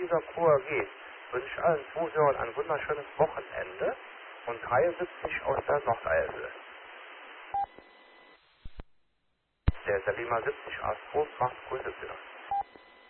dieser QAG wünsche ich allen Zuhörern ein wunderschönes Wochenende und 73 aus der Nordeifel. Der Salima 70 Astro fragt Grüße für.